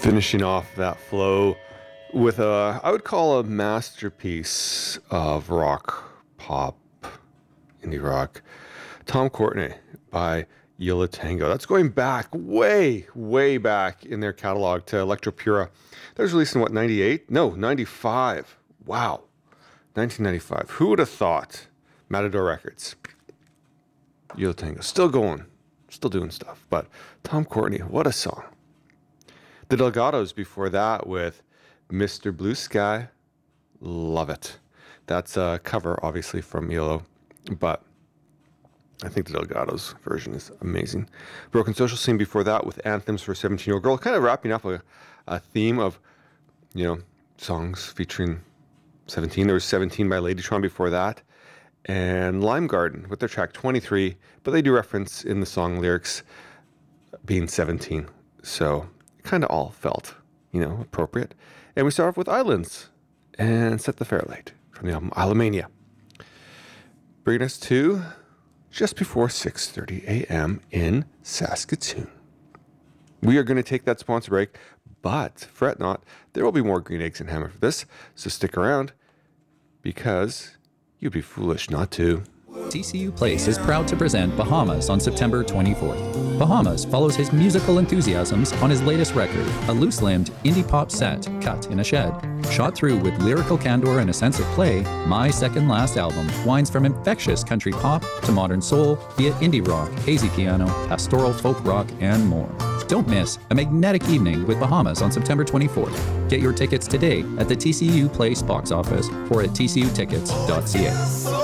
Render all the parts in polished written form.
Finishing off that flow with I would call a masterpiece of rock, pop, indie rock, Tom Courtenay by Yo La Tengo. That's going back, way, way back in their catalog to Electropura. That was released in what, 98? No, 95. Wow. 1995. Who would have thought? Matador Records. Yo La Tengo. Still going. Still doing stuff. But Tom Courtenay, what a song. The Delgados before that with Mr. Blue Sky. Love it. That's a cover, obviously, from Yolo. But I think the Delgados version is amazing. Broken Social Scene before that with Anthems for a 17-Year-Old Girl. Kind of wrapping up a theme of, songs featuring 17. There was 17 by Ladytron before that. And Lime Garden with their track 23. But they do reference in the song lyrics being 17. So kind of all felt, appropriate. And we start off with Islands and Set the Fairlight from the album Islamania. Bringing us to just before 6:30 a.m. in Saskatoon. We are going to take that sponsor break, but fret not, there will be more Green Eggs and Ham for this, so stick around because you'd be foolish not to. TCU Place is proud to present Bahamas on September 24th. Bahamas follows his musical enthusiasms on his latest record, a loose-limbed indie pop set cut in a shed. Shot through with lyrical candor and a sense of play, My Second Last Album winds from infectious country pop to modern soul via indie rock, hazy piano, pastoral folk rock, and more. Don't miss a magnetic evening with Bahamas on September 24th. Get your tickets today at the TCU Place box office or at tcutickets.ca.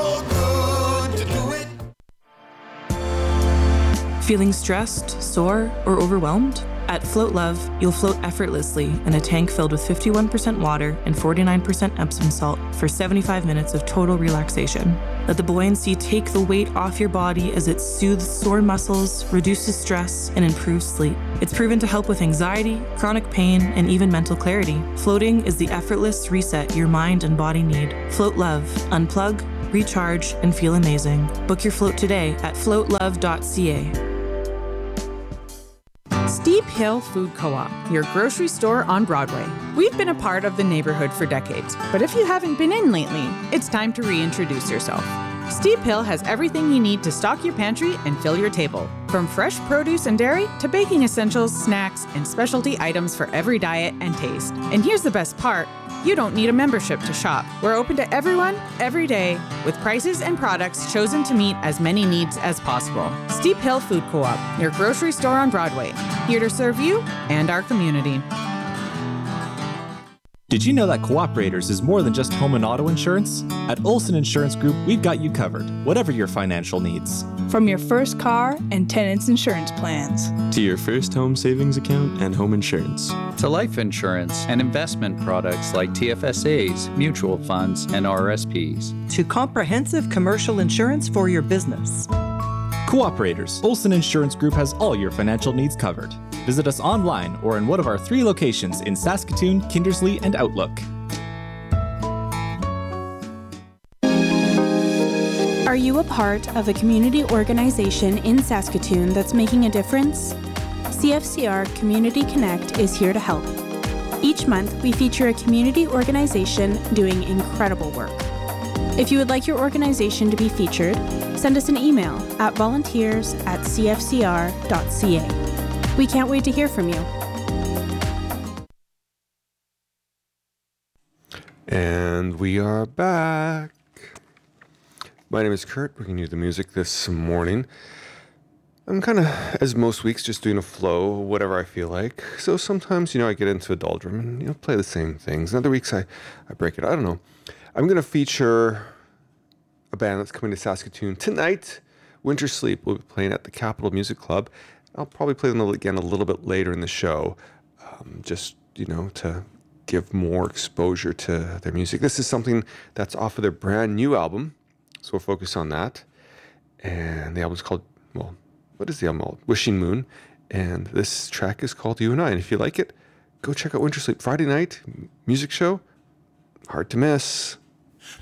Feeling stressed, sore, or overwhelmed? At Float Love, you'll float effortlessly in a tank filled with 51% water and 49% Epsom salt for 75 minutes of total relaxation. Let the buoyancy take the weight off your body as it soothes sore muscles, reduces stress, and improves sleep. It's proven to help with anxiety, chronic pain, and even mental clarity. Floating is the effortless reset your mind and body need. Float Love. Unplug, recharge, and feel amazing. Book your float today at floatlove.ca. Steep Hill Food Co-op, your grocery store on Broadway. We've been a part of the neighborhood for decades, but if you haven't been in lately, it's time to reintroduce yourself. Steep Hill has everything you need to stock your pantry and fill your table. From fresh produce and dairy to baking essentials, snacks, and specialty items for every diet and taste. And here's the best part. You don't need a membership to shop. We're open to everyone, every day, with prices and products chosen to meet as many needs as possible. Steep Hill Food Co-op, your grocery store on Broadway, here to serve you and our community. Did you know that Cooperators is more than just home and auto insurance? At Olson Insurance Group, we've got you covered, whatever your financial needs. From your first car and tenants insurance plans, to your first home savings account and home insurance, to life insurance and investment products like TFSAs, mutual funds, and RSPs, to comprehensive commercial insurance for your business. Cooperators, Olson Insurance Group has all your financial needs covered. Visit us online or in one of our 3 locations in Saskatoon, Kindersley, and Outlook. Are you a part of a community organization in Saskatoon that's making a difference? CFCR Community Connect is here to help. Each month, we feature a community organization doing incredible work. If you would like your organization to be featured, send us an email at volunteers@cfcr.ca. We can't wait to hear from you. And we are back. My name is Kurt, bringing you the music this morning. I'm kind of, as most weeks, just doing a flow, whatever I feel like. So sometimes, I get into a doldrum and, play the same things. And other weeks, I break it. I don't know. I'm going to feature a band that's coming to Saskatoon tonight. Winter Sleep will be playing at the Capitol Music Club. I'll probably play them again a little bit later in the show, just, to give more exposure to their music. This is something that's off of their brand new album, so we'll focus on that. And the album's called, what is the album called? Wishing Moon. And this track is called You and I. And if you like it, go check out Winter Sleep. Friday night, music show, hard to miss.